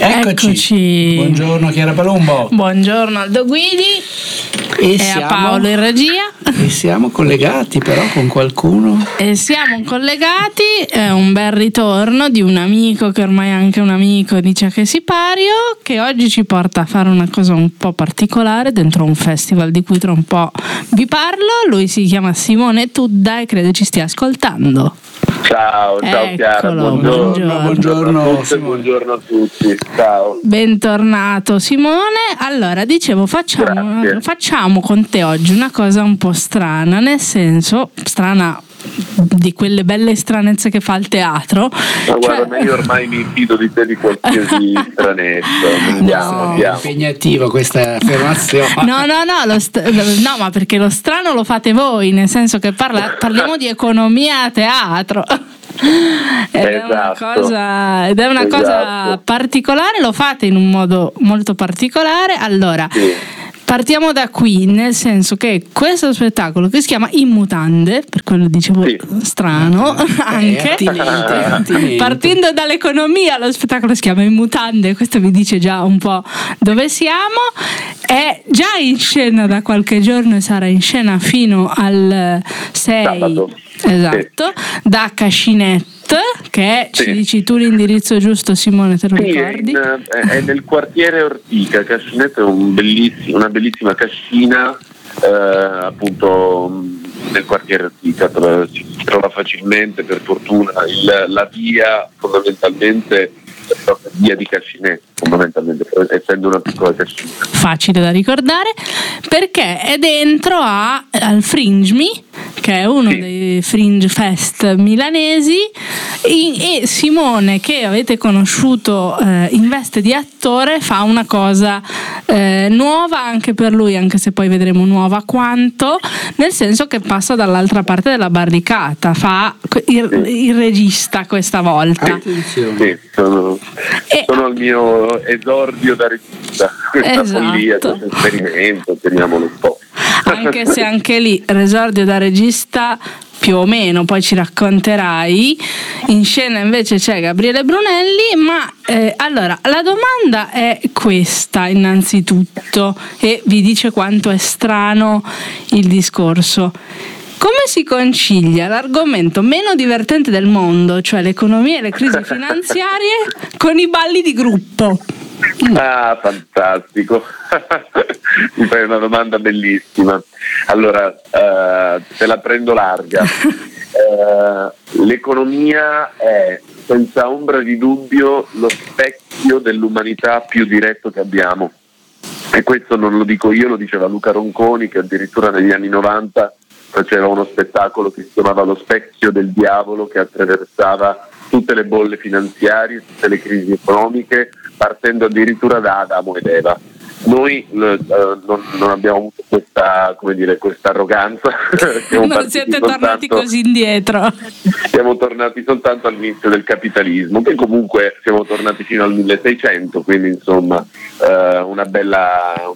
Eccoci. Buongiorno Chiara Palumbo. Buongiorno Aldo Guidi. E a Paolo in regia. E siamo collegati però con qualcuno. E siamo collegati, è un bel ritorno di un amico che ormai è anche un amico di Ciacche Sipario, che oggi ci porta a fare una cosa un po' particolare dentro un festival di cui tra un po' vi parlo. Lui si chiama Simone Tudda e credo ci stia ascoltando. Ciao Chiara, buongiorno a tutti, ciao. Bentornato Simone. Allora, dicevo, facciamo con te oggi una cosa un po' strana, nel senso, strana di quelle belle stranezze che fa il teatro. Ma guarda, io ormai mi fido di te di qualsiasi stranezza. Andiamo. Impegnativo questa affermazione. No, ma perché lo strano lo fate voi, nel senso che parliamo di economia a teatro. Ed è una cosa particolare, lo fate in un modo molto particolare. Allora, partiamo da qui, nel senso che questo spettacolo che si chiama In Mutande, per quello dicevo strano, anche attinente. Partendo dall'economia, lo spettacolo si chiama In Mutande, questo vi dice già un po' dove siamo. È già in scena da qualche giorno e sarà in scena fino al 6 sabato. Esatto, da Cascinette, che è, ci dici tu l'indirizzo giusto, Simone, te lo ricordi? È nel quartiere Ortica. Cascinette è una bellissima cascina, appunto nel quartiere Ortica, si trova facilmente, per fortuna. La via fondamentalmente è via di Cascinette, fondamentalmente, essendo una piccola cascina. Facile da ricordare, perché è dentro al Fringe Me, che è uno dei Fringe Fest milanesi, e Simone, che avete conosciuto in veste di attore, fa una cosa nuova anche per lui, anche se poi vedremo nuova quanto, nel senso che passa dall'altra parte della barricata, fa il regista questa volta. Attenzione. Sono al mio esordio da regista, questa follia, questo esperimento, teniamolo un po'. Anche se anche lì l'esordio da regista più o meno, poi ci racconterai. In scena invece c'è Gabriele Brunelli, ma allora la domanda è questa innanzitutto, e vi dice quanto è strano il discorso. Come si concilia l'argomento meno divertente del mondo, cioè l'economia e le crisi finanziarie, con i balli di gruppo? Ah, fantastico. Mi fai una domanda bellissima. Allora, te la prendo larga. L'economia è senza ombra di dubbio lo specchio dell'umanità più diretto che abbiamo. E questo non lo dico io, lo diceva Luca Ronconi, che addirittura negli anni 90 faceva uno spettacolo che si chiamava Lo specchio del diavolo, che attraversava tutte le bolle finanziarie, tutte le crisi economiche, partendo addirittura da Adamo ed Eva. Noi non abbiamo avuto questa arroganza. Non siete tornati così indietro. Siamo tornati soltanto all'inizio del capitalismo, che comunque siamo tornati fino al 1600, quindi insomma una bella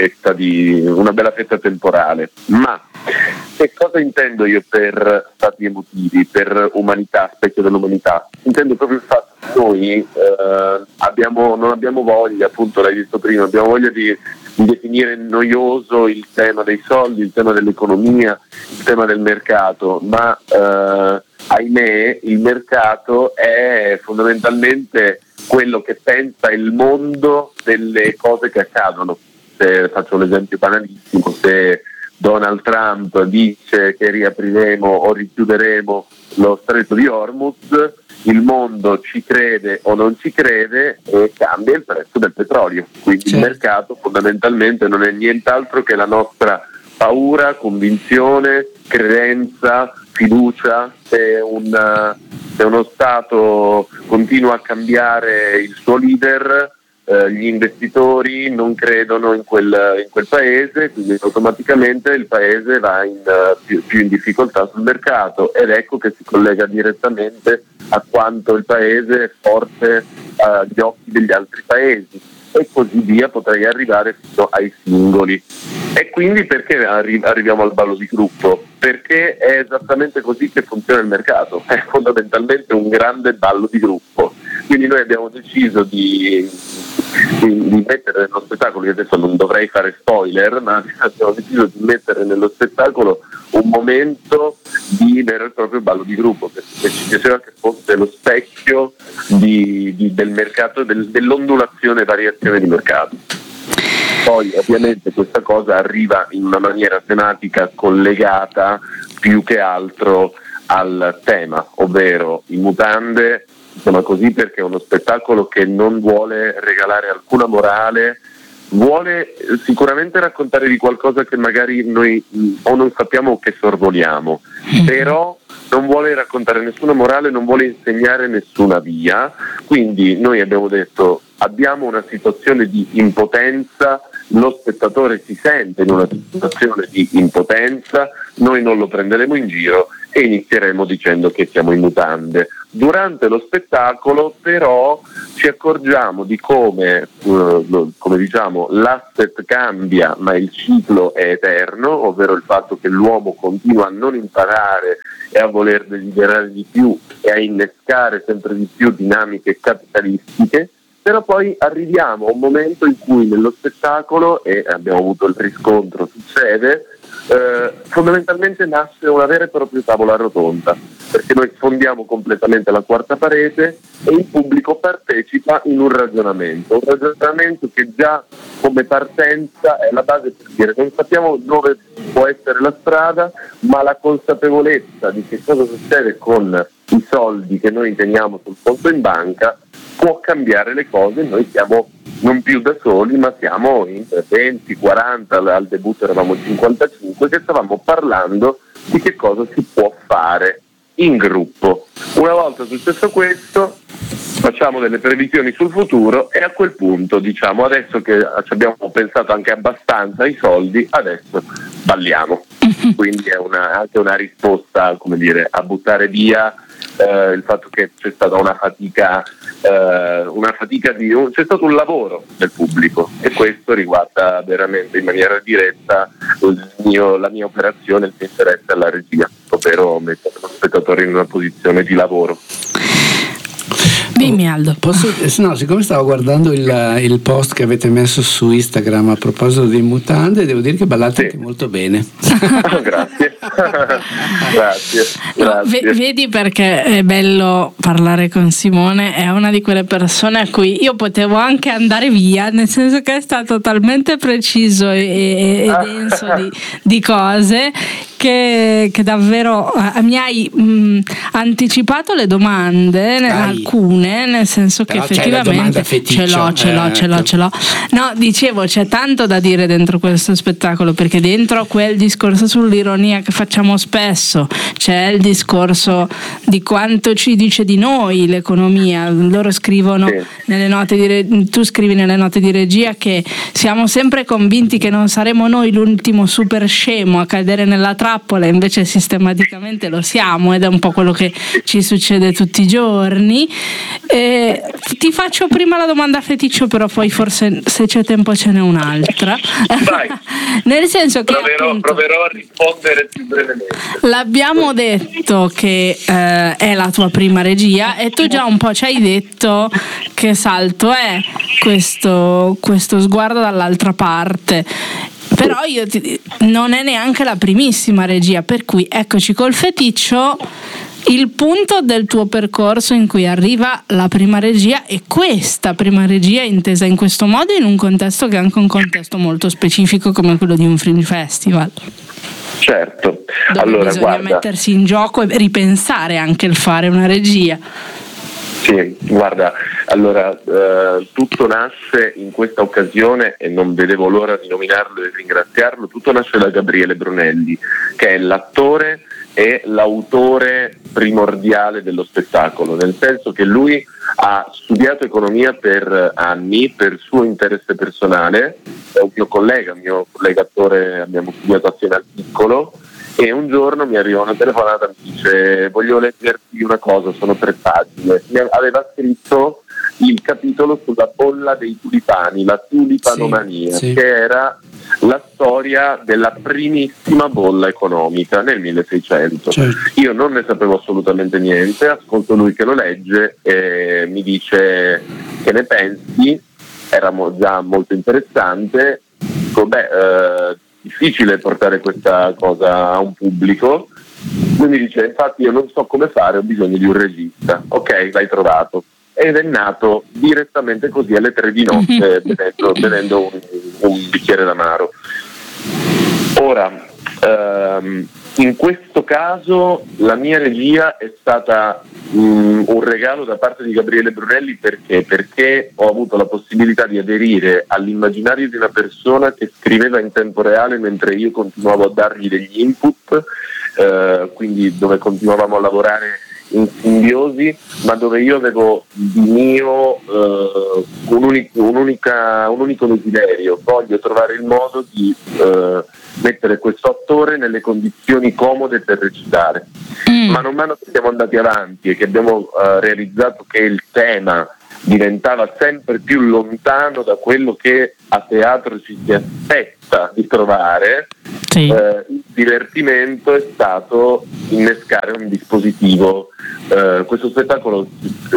fetta temporale. Ma che cosa intendo io per stati emotivi, per umanità, specchio dell'umanità? Intendo proprio il fatto che noi non abbiamo voglia, appunto l'hai detto prima, abbiamo voglia di definire noioso il tema dei soldi, il tema dell'economia, il tema del mercato, ma ahimè il mercato è fondamentalmente quello che pensa il mondo delle cose che accadono. Se faccio un esempio banalissimo, se Donald Trump dice che riapriremo o richiuderemo lo stretto di Hormuz, il mondo ci crede o non ci crede e cambia il prezzo del petrolio. Quindi il mercato fondamentalmente non è nient'altro che la nostra paura, convinzione, credenza, fiducia. Se uno Stato continua a cambiare il suo leader, gli investitori non credono in quel paese, quindi automaticamente il paese va più in difficoltà sul mercato, ed ecco che si collega direttamente a quanto il paese è forte agli occhi degli altri paesi, e così via, potrei arrivare fino ai singoli. E quindi perché arriviamo al ballo di gruppo? Perché è esattamente così che funziona il mercato, è fondamentalmente un grande ballo di gruppo. Quindi noi abbiamo deciso di di mettere nello spettacolo, io adesso non dovrei fare spoiler, ma abbiamo deciso di mettere nello spettacolo un momento di vero e proprio ballo di gruppo, perché ci piaceva che fosse lo specchio del mercato, dell'ondulazione e variazione di mercato. Poi ovviamente questa cosa arriva in una maniera tematica collegata più che altro al tema, ovvero in mutande, insomma così, perché è uno spettacolo che non vuole regalare alcuna morale, vuole sicuramente raccontare di qualcosa che magari noi o non sappiamo o che sorvoliamo, però non vuole raccontare nessuna morale, non vuole insegnare nessuna via. Quindi noi abbiamo detto: abbiamo una situazione di impotenza, lo spettatore si sente in una situazione di impotenza, noi non lo prenderemo in giro e inizieremo dicendo che siamo in mutande. Durante lo spettacolo però ci accorgiamo di come diciamo l'asset cambia ma il ciclo è eterno, ovvero il fatto che l'uomo continua a non imparare e a voler desiderare di più e a innescare sempre di più dinamiche capitalistiche. Però poi arriviamo a un momento in cui nello spettacolo, e abbiamo avuto il riscontro, succede, fondamentalmente nasce una vera e propria tavola rotonda, perché noi sfondiamo completamente la quarta parete e il pubblico partecipa in un ragionamento che già come partenza è la base per dire: non sappiamo dove può essere la strada, ma la consapevolezza di che cosa succede con i soldi che noi teniamo sul conto in banca può cambiare le cose. Noi siamo non più da soli, ma siamo in 20, 40, al debutto eravamo 55, che stavamo parlando di che cosa si può fare in gruppo. Una volta successo questo, facciamo delle previsioni sul futuro e a quel punto diciamo: adesso che ci abbiamo pensato anche abbastanza ai soldi, adesso balliamo. Quindi è anche una risposta, come dire, a buttare via il fatto che c'è stata una fatica c'è stato un lavoro del pubblico, e questo riguarda veramente in maniera diretta la mia operazione, il mio interesse alla regia, ovvero mettere lo spettatore in una posizione di lavoro. Dimmi Aldo. No, siccome stavo guardando il post che avete messo su Instagram a proposito di mutande, devo dire che ballate anche molto bene. Grazie. Grazie. No, vedi perché è bello parlare con Simone, è una di quelle persone a cui io potevo anche andare via, nel senso che è stato talmente preciso e denso di cose che davvero mi hai anticipato le domande, alcune, nel senso che effettivamente ce l'ho. No, dicevo, c'è tanto da dire dentro questo spettacolo, perché dentro quel discorso sull'ironia che facciamo spesso c'è il discorso di quanto ci dice di noi l'economia. Loro scrivono nelle note tu scrivi nelle note di regia che siamo sempre convinti che non saremo noi l'ultimo super scemo a cadere nella trappola, invece sistematicamente lo siamo, ed è un po' quello che ci succede tutti i giorni. Ti faccio prima la domanda feticcio, però poi forse se c'è tempo ce n'è un'altra. Vai. Nel senso che proverò a rispondere più brevemente. L'abbiamo detto che è la tua prima regia, e tu già un po' ci hai detto che salto è questo sguardo dall'altra parte. Però non è neanche la primissima regia, per cui eccoci col feticcio, il punto del tuo percorso in cui arriva la prima regia, e questa prima regia intesa in questo modo in un contesto che è anche un contesto molto specifico come quello di un film festival. Certo, dove allora bisogna mettersi in gioco e ripensare anche il fare una regia. Sì, guarda, allora tutto nasce in questa occasione, e non vedevo l'ora di nominarlo e ringraziarlo, tutto nasce da Gabriele Brunelli, che è l'attore e l'autore primordiale dello spettacolo, nel senso che lui ha studiato economia per anni per suo interesse personale, è un mio collega attore, abbiamo studiato assieme al piccolo, e un giorno mi arriva una telefonata, mi dice: voglio leggerti una cosa, sono 3 pagine. Mi aveva scritto il capitolo sulla bolla dei tulipani, la tulipanomania, che era la storia della primissima bolla economica nel 1600. Certo. Io non ne sapevo assolutamente niente, ascolto lui che lo legge e mi dice: che ne pensi? era già molto interessante. Difficile portare questa cosa a un pubblico. Lui mi dice: infatti io non so come fare, ho bisogno di un regista. Ok, l'hai trovato. Ed è nato direttamente così alle 3 di notte bevendo un bicchiere d'amaro. Ora, in questo caso la mia regia è stata un regalo da parte di Gabriele Brunelli. Perché ho avuto la possibilità di aderire all'immaginario di una persona che scriveva in tempo reale mentre io continuavo a dargli degli input, quindi dove continuavamo a lavorare in simbiosi, ma dove io avevo di mio un unico desiderio: voglio trovare il modo di mettere questo attore nelle condizioni comode per recitare. Man mano che siamo andati avanti e che abbiamo realizzato che il tema diventava sempre più lontano da quello che a teatro ci si aspetta di trovare, sì. Il divertimento è stato innescare un dispositivo. Questo spettacolo,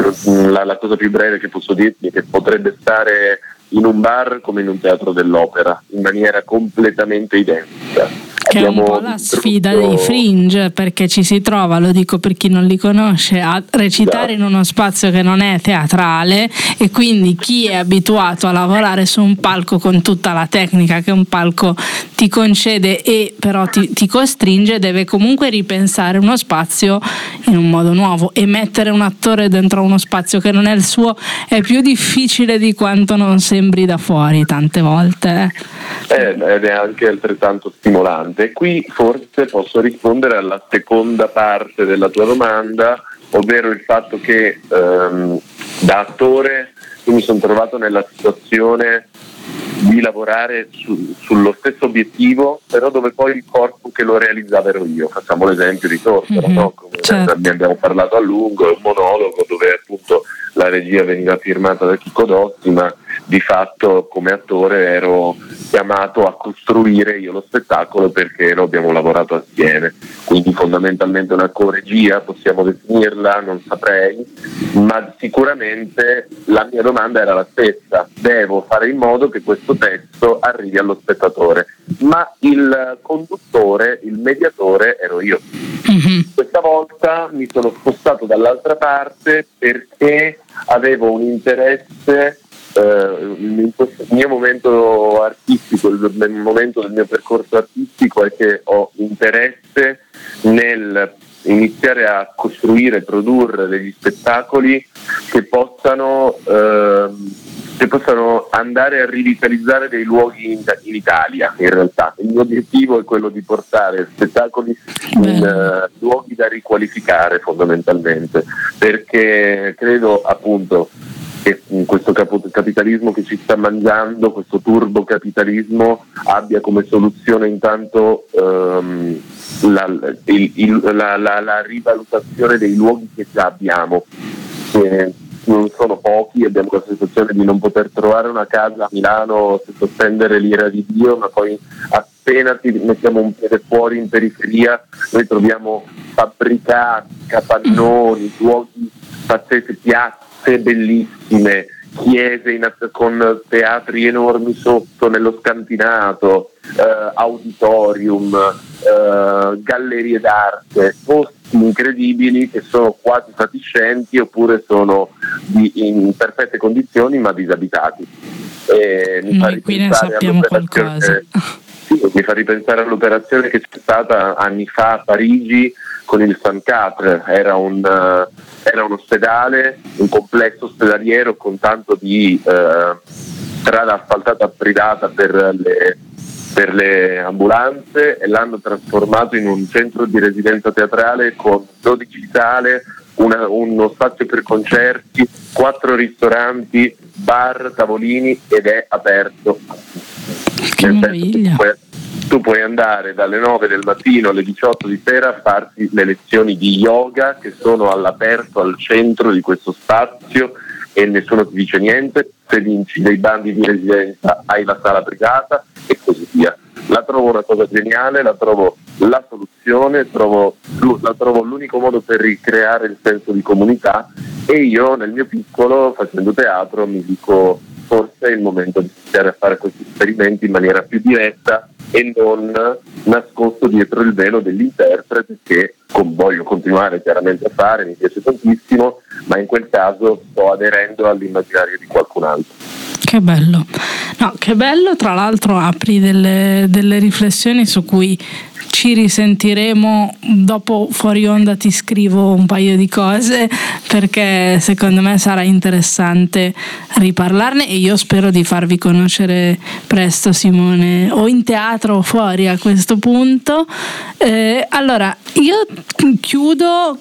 la cosa più breve che posso dirti è che potrebbe stare in un bar come in un teatro dell'opera, in maniera completamente identica. Che è un po' la sfida dei Fringe, perché ci si trova, lo dico per chi non li conosce, a recitare in uno spazio che non è teatrale, e quindi chi è abituato a lavorare su un palco con tutta la tecnica che un palco ti concede e però ti costringe, deve comunque ripensare uno spazio in un modo nuovo, e mettere un attore dentro uno spazio che non è il suo è più difficile di quanto non sembri da fuori tante volte. Ed è anche altrettanto stimolante. Qui forse posso rispondere alla seconda parte della tua domanda, ovvero il fatto che da attore io mi sono trovato nella situazione di lavorare sullo stesso obiettivo, però dove poi il corpo che lo realizzava ero io. Facciamo l'esempio di Tortora, no? Come certo. Abbiamo parlato a lungo, è un monologo dove appunto la regia veniva firmata da Chico Dossi, ma di fatto come attore ero chiamato a costruire io lo spettacolo perché lo abbiamo lavorato assieme. Quindi fondamentalmente una coregia, possiamo definirla, non saprei, ma sicuramente la mia domanda era la stessa: devo fare in modo che questo testo arrivi allo spettatore, ma il conduttore, il mediatore ero io. Questa volta mi sono spostato dall'altra parte perché avevo un interesse in questo mio momento artistico, il momento del mio percorso artistico è che ho interesse nel iniziare a costruire, produrre degli spettacoli che possano andare a rivitalizzare dei luoghi in Italia. In realtà il mio obiettivo è quello di portare spettacoli in luoghi da riqualificare, fondamentalmente, perché credo appunto che questo capitalismo che ci sta mangiando, questo turbocapitalismo, abbia come soluzione intanto la rivalutazione dei luoghi che già abbiamo, che non sono pochi. Abbiamo la sensazione di non poter trovare una casa a Milano senza spendere l'ira di Dio, ma poi appena ti mettiamo un piede fuori in periferia noi troviamo fabbricati, capannoni, luoghi pazzeschi, piazze bellissime, chiese con teatri enormi sotto nello scantinato, auditorium, gallerie d'arte, posti incredibili che sono quasi fatiscenti oppure sono in perfette condizioni ma disabitati. Noi qui ne sappiamo qualcosa. Mi fa ripensare all'operazione che c'è stata anni fa a Parigi con il San Catre. Era un ospedale, un complesso ospedaliero con tanto di strada asfaltata privata per le ambulanze, e l'hanno trasformato in un centro di residenza teatrale con 12 sale, uno spazio per concerti, 4 ristoranti, bar, tavolini, ed è aperto. Che meraviglia! Tu puoi andare dalle 9 del mattino alle 18 di sera a farti le lezioni di yoga che sono all'aperto al centro di questo spazio e nessuno ti dice niente. Se vinci dei bandi di residenza hai la sala privata e così via. La trovo una cosa geniale, la trovo la soluzione, la trovo l'unico modo per ricreare il senso di comunità, e io nel mio piccolo, facendo teatro, mi dico forse è il momento di iniziare a fare questi esperimenti in maniera più diretta e non nascosto dietro il velo dell'interprete, che voglio continuare chiaramente a fare, mi piace tantissimo, ma in quel caso sto aderendo all'immaginario di qualcun altro. Che bello, no, che bello, tra l'altro apri delle riflessioni su cui ci risentiremo dopo, fuori onda ti scrivo un paio di cose, perché secondo me sarà interessante riparlarne e io spero di farvi conoscere presto, Simone, o in teatro o fuori a questo punto. Allora io chiudo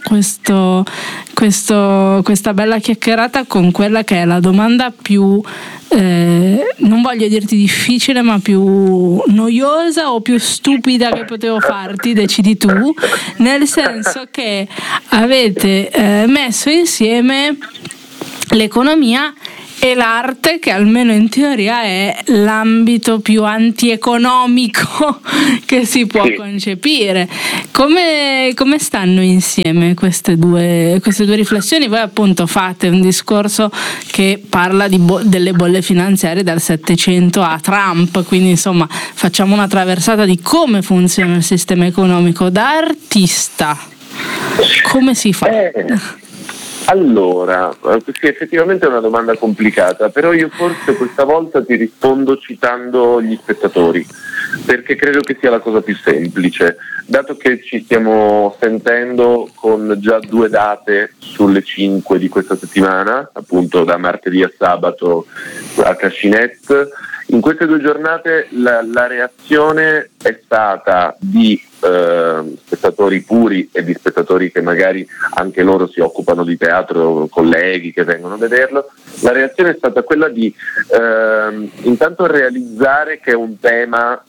questa bella chiacchierata con quella che è la domanda più non voglio dirti difficile, ma più noiosa o più stupida che potevo farti, decidi tu, nel senso che avete messo insieme l'economia e l'arte, che almeno in teoria è l'ambito più antieconomico che si può concepire. Come stanno insieme queste due riflessioni? Voi appunto fate un discorso che parla delle bolle finanziarie dal Settecento a Trump, quindi insomma facciamo una traversata di come funziona il sistema economico. Da artista come si fa? Allora, sì, effettivamente è una domanda complicata, però io forse questa volta ti rispondo citando gli spettatori, perché credo che sia la cosa più semplice, dato che ci stiamo sentendo con già 2 date sulle 5 di questa settimana, appunto da martedì a sabato a Cascinet. In queste 2 giornate la reazione è stata di spettatori puri e di spettatori che magari anche loro si occupano di teatro, colleghi che vengono a vederlo. La reazione è stata quella di intanto realizzare che è un tema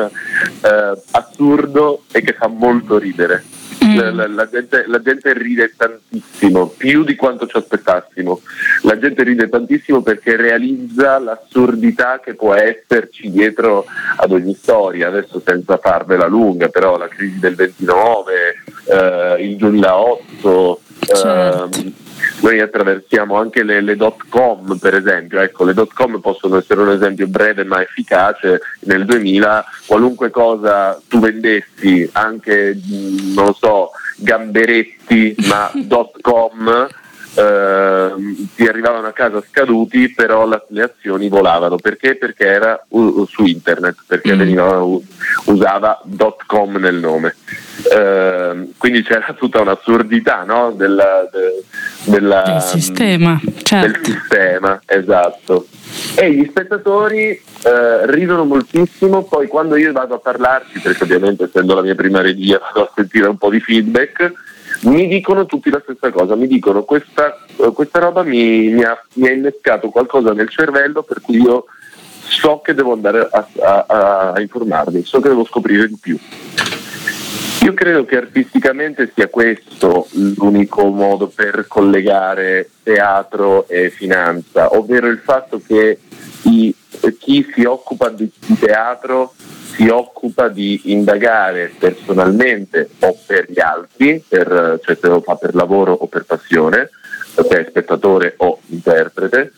assurdo e che fa molto ridere. La gente ride tantissimo, più di quanto ci aspettassimo. La gente ride tantissimo perché realizza l'assurdità che può esserci dietro ad ogni storia, adesso senza farvela lunga, però la crisi del 29, il 2008, noi attraversiamo anche le .com, per esempio. Ecco, le .com possono essere un esempio breve ma efficace. Nel 2000 qualunque cosa tu vendessi, anche non lo so, gamberetti, ma .com, ti arrivavano a casa scaduti, però le azioni volavano. Perché? Perché era su internet, perché usava .com nel nome. Quindi c'era tutta un'assurdità, no? del sistema, certo. Del sistema, esatto. E gli spettatori ridono moltissimo. Poi quando io vado a parlarci, perché ovviamente essendo la mia prima regia vado a sentire un po' di feedback, mi dicono tutti la stessa cosa, mi dicono questa roba mi ha innescato qualcosa nel cervello, per cui io so che devo andare a informarmi, so che devo scoprire di più. Io credo che artisticamente sia questo l'unico modo per collegare teatro e finanza, ovvero il fatto che chi si occupa di teatro si occupa di indagare personalmente o per gli altri, cioè se lo fa per lavoro o per passione, se è spettatore o interprete,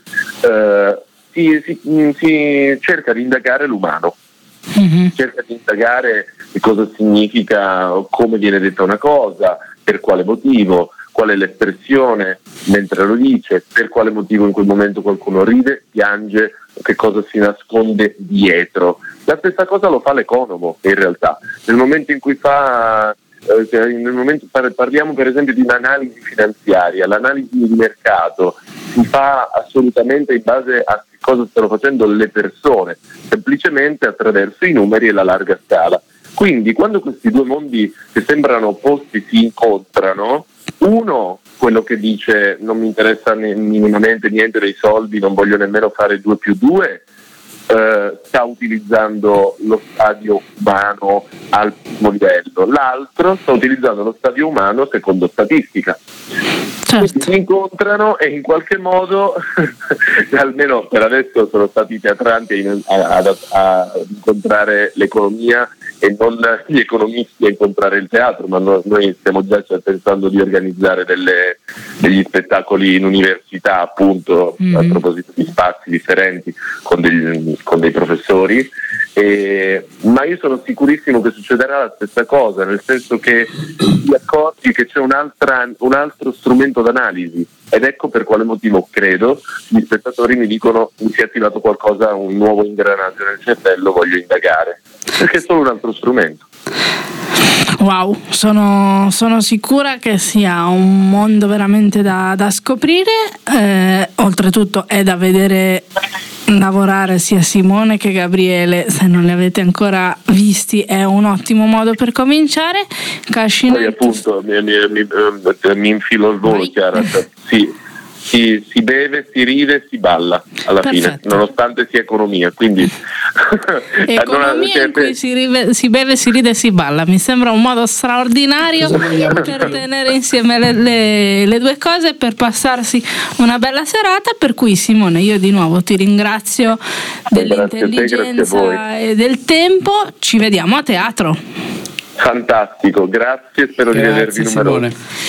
si cerca di indagare l'umano. Cerca di indagare che cosa significa, come viene detta una cosa, per quale motivo, qual è l'espressione mentre lo dice, per quale motivo in quel momento qualcuno ride, piange, che cosa si nasconde dietro. La stessa cosa lo fa l'economo in realtà, nel momento in cui parliamo per esempio di un'analisi finanziaria, l'analisi di mercato si fa assolutamente in base a cosa stanno facendo le persone, semplicemente attraverso i numeri e la larga scala. Quindi quando questi 2 mondi che sembrano opposti si incontrano, uno, quello che dice non mi interessa minimamente niente dei soldi, non voglio nemmeno fare 2+2, sta utilizzando lo stadio umano al primo livello, l'altro sta utilizzando lo stadio umano secondo statistica. Certo. Si incontrano e in qualche modo almeno per adesso sono stati teatranti a incontrare l'economia e non gli economisti a incontrare il teatro, ma noi stiamo già pensando di organizzare degli spettacoli in università, appunto, a proposito di spazi differenti con dei professori, ma io sono sicurissimo che succederà la stessa cosa, nel senso che ti accorgi che c'è un altro strumento d'analisi, ed ecco per quale motivo credo gli spettatori mi dicono: mi si è attivato qualcosa, un nuovo ingranaggio nel cervello, voglio indagare, perché è solo un altro strumento. Wow, sono sicura che sia un mondo veramente da scoprire, oltretutto è da vedere lavorare sia Simone che Gabriele, se non li avete ancora visti è un ottimo modo per cominciare. Poi appunto mi infilo al volo, Chiara, si beve, si ride, si balla alla fine, nonostante sia economia, quindi economia in cui si beve, si ride e si balla, mi sembra un modo straordinario per tenere insieme le due cose, per passarsi una bella serata. Per cui Simone, io di nuovo ti ringrazio dell'intelligenza e del tempo, ci vediamo a teatro. Fantastico, grazie, spero di vedervi numerosi.